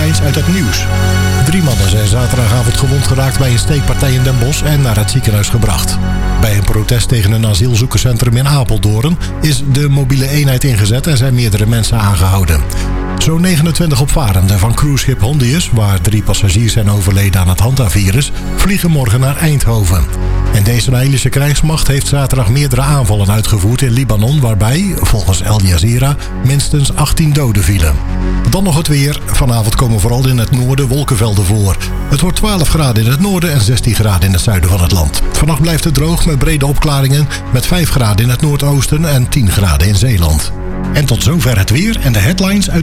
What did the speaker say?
headlines uit het nieuws. 3 mannen zijn zaterdagavond gewond geraakt bij een steekpartij in Den Bosch en naar het ziekenhuis gebracht. Bij een protest tegen een asielzoekerscentrum in Apeldoorn is de mobiele eenheid ingezet en zijn meerdere mensen aangehouden. Zo'n 29 opvarenden van cruiseschip Hondius, waar 3 passagiers zijn overleden aan het hantavirus, vliegen morgen naar Eindhoven. En de Israëlische krijgsmacht heeft zaterdag meerdere aanvallen uitgevoerd in Libanon, waarbij, volgens Al Jazeera, minstens 18 doden vielen. Dan nog het weer. Vanavond komen vooral in het noorden wolkenvelden voor. Het wordt 12 graden in het noorden en 16 graden in het zuiden van het land. Vannacht blijft het droog met brede opklaringen, met 5 graden in het noordoosten en 10 graden in Zeeland. En tot zover het weer en de headlines uit